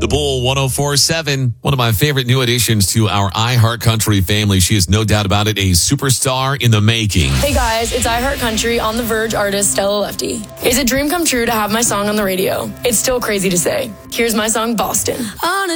The Bull 104.7, one of my favorite new additions to our iHeart Country family. She is no doubt about it, a superstar in the making. Hey guys, it's iHeart Country on the Verge artist Stella Lefty. It's a dream come true to have my song on the radio. It's still crazy to say. Here's my song, Boston. On a